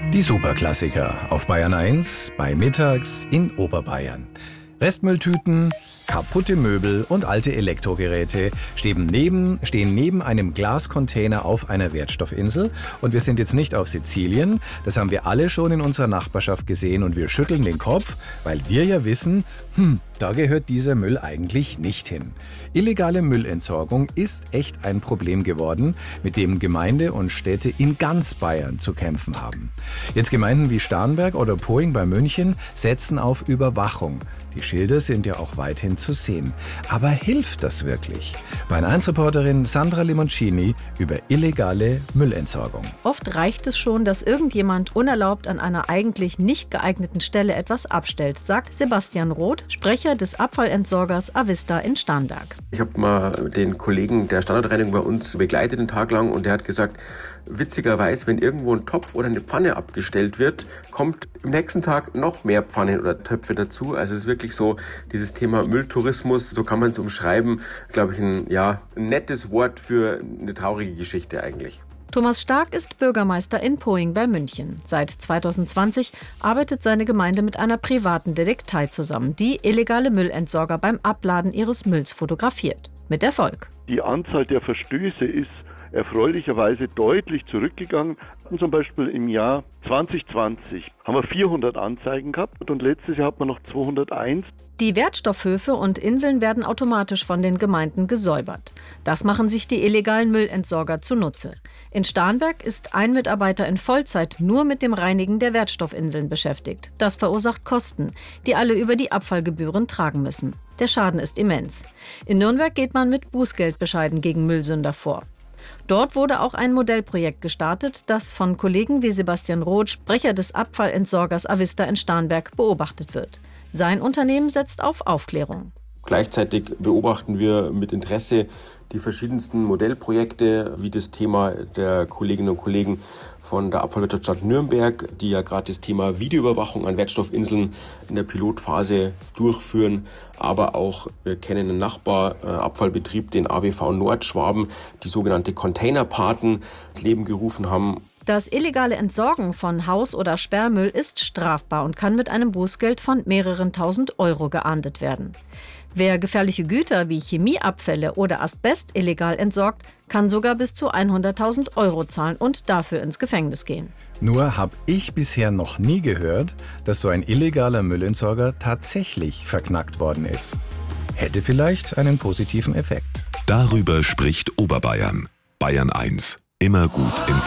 Die Superklassiker auf Bayern 1 bei Mittags in Oberbayern. Restmülltüten, kaputte Möbel und alte Elektrogeräte stehen neben einem Glascontainer auf einer Wertstoffinsel. Und wir sind jetzt nicht auf Sizilien, das haben wir alle schon in unserer Nachbarschaft gesehen und wir schütteln den Kopf, weil wir ja wissen, da gehört dieser Müll eigentlich nicht hin. Illegale Müllentsorgung ist echt ein Problem geworden, mit dem Gemeinde und Städte in ganz Bayern zu kämpfen haben. Jetzt Gemeinden wie Starnberg oder Poing bei München setzen auf Überwachung. Die Schilder sind ja auch weithin zu sehen. Aber hilft das wirklich? Meine 1-Reporterin Sandra Limoncini über illegale Müllentsorgung. Oft reicht es schon, dass irgendjemand unerlaubt an einer eigentlich nicht geeigneten Stelle etwas abstellt, sagt Sebastian Roth, Sprecher des Abfallentsorgers Avista in Starnberg. Ich habe mal den Kollegen der Standortreinigung bei uns begleitet einen Tag lang und der hat gesagt, witzigerweise, wenn irgendwo ein Topf oder eine Pfanne abgestellt wird, kommt im nächsten Tag noch mehr Pfannen oder Töpfe dazu. Also es ist wirklich so, dieses Thema Mülltourismus, so kann man es umschreiben, glaube ich, ein nettes Wort für eine traurige Geschichte eigentlich. Thomas Stark ist Bürgermeister in Poing bei München. Seit 2020 arbeitet seine Gemeinde mit einer privaten Detektei zusammen, die illegale Müllentsorger beim Abladen ihres Mülls fotografiert. Mit Erfolg. Die Anzahl der Verstöße ist erfreulicherweise deutlich zurückgegangen. Zum Beispiel im Jahr 2020 haben wir 400 Anzeigen gehabt und letztes Jahr hat man noch 201. Die Wertstoffhöfe und Inseln werden automatisch von den Gemeinden gesäubert. Das machen sich die illegalen Müllentsorger zunutze. In Starnberg ist ein Mitarbeiter in Vollzeit nur mit dem Reinigen der Wertstoffinseln beschäftigt. Das verursacht Kosten, die alle über die Abfallgebühren tragen müssen. Der Schaden ist immens. In Nürnberg geht man mit Bußgeldbescheiden gegen Müllsünder vor. Dort wurde auch ein Modellprojekt gestartet, das von Kollegen wie Sebastian Roth, Sprecher des Abfallentsorgers Avista in Starnberg, beobachtet wird. Sein Unternehmen setzt auf Aufklärung. Gleichzeitig beobachten wir mit Interesse die verschiedensten Modellprojekte, wie das Thema der Kolleginnen und Kollegen von der Abfallwirtschaftsstadt Nürnberg, die ja gerade das Thema Videoüberwachung an Wertstoffinseln in der Pilotphase durchführen. Aber auch, wir kennen einen Nachbarabfallbetrieb, den AWV Nordschwaben, die sogenannte Containerpaten ins Leben gerufen haben. Das illegale Entsorgen von Haus- oder Sperrmüll ist strafbar und kann mit einem Bußgeld von mehreren tausend Euro geahndet werden. Wer gefährliche Güter wie Chemieabfälle oder Asbest illegal entsorgt, kann sogar bis zu 100.000 Euro zahlen und dafür ins Gefängnis gehen. Nur habe ich bisher noch nie gehört, dass so ein illegaler Müllentsorger tatsächlich verknackt worden ist. Hätte vielleicht einen positiven Effekt. Darüber spricht Oberbayern. Bayern 1. Immer gut informiert.